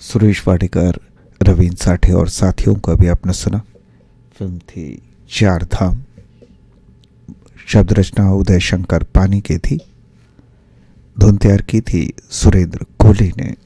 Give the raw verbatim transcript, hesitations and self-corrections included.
सुरेश वाडेकर, रवीन साठे और साथियों का भी आपने सुना। फिल्म थी चार धाम। शब्द रचना उदय शंकर पानी की थी। धुन तैयार की थी सुरेंद्र कोहली ने।